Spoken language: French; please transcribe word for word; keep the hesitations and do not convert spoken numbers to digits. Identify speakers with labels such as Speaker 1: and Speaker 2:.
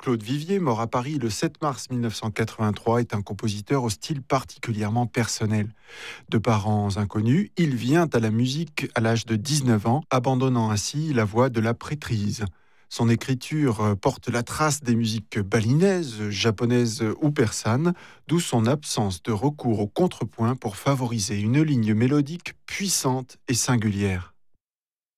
Speaker 1: Claude Vivier, mort à Paris le sept mars mille neuf cent quatre-vingt-trois, est un compositeur au style particulièrement personnel. De parents inconnus, il vient à la musique à l'âge de dix-neuf ans, abandonnant ainsi la voie de la prêtrise. Son écriture porte la trace des musiques balinaises, japonaises ou persanes, d'où son absence de recours au contrepoint pour favoriser une ligne mélodique puissante et singulière.